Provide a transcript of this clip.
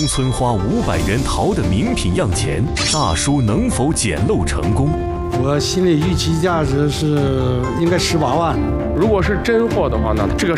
村花500元淘的名品样前，大叔能否捡漏成功？ 我心里预期价值是应该18万。 如果是真货的话呢，这个